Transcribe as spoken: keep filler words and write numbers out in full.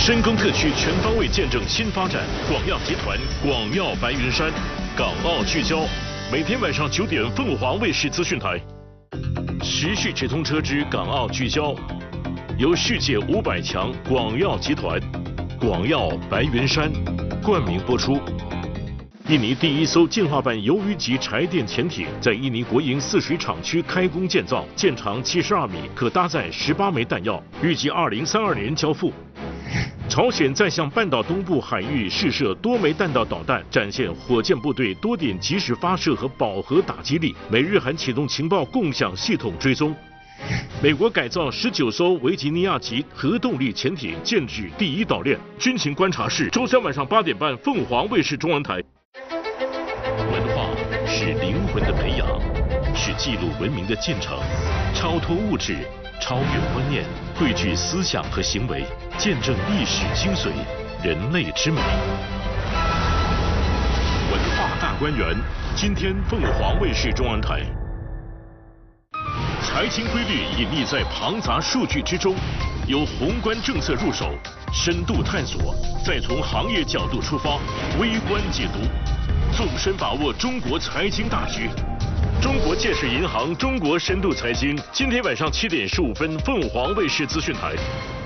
深耕特区，全方位见证新发展。广药集团广药白云山，港澳聚焦。每天晚上九点，凤凰卫视资讯台。时序直通车之港澳聚焦，由世界五百强广药集团、广药白云山冠名播出。印尼第一艘进化版鱿鱼级柴电潜艇在印尼国营泗水厂区开工建造，舰长七十二米，可搭载十八枚弹药，预计二零三二年交付。朝鲜再向半岛东部海域试射多枚弹道导弹，展现火箭部队多点及时发射和饱和打击力。美日韩启动情报共享系统追踪。美国改造十九艘维吉尼亚级核动力潜艇，建制第一岛链。军情观察室，周三晚上八点半，凤凰卫视中文台。文化是灵魂的培养，是记录文明的进程，超脱物质，超越观念，汇聚思想和行为，见证历史精髓，人类之美。文化大观园，今天凤凰卫视中文台。财经规律隐匿在庞杂数据之中，由宏观政策入手，深度探索，再从行业角度出发，微观解读，纵深把握中国财经大局。中国建设银行中国深度财经，今天晚上七点十五分，凤凰卫视资讯台。